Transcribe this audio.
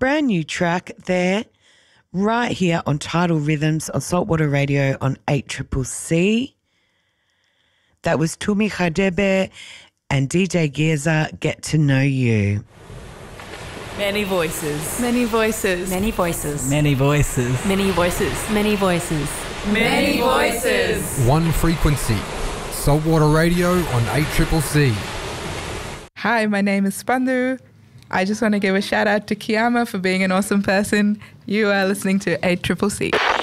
brand new track there, right here on Tidal Rhythms on Saltwater Radio on 8CCC. That was Tumi Khadebe and DJ Geza, Get to Know You. Many voices. Many voices. Many voices. Many voices. Many voices. Many voices. Many voices. One frequency. Saltwater Radio on 8CCC. Hi, my name is Spandu. I just want to give a shout out to Kiama for being an awesome person. You are listening to 8CCC.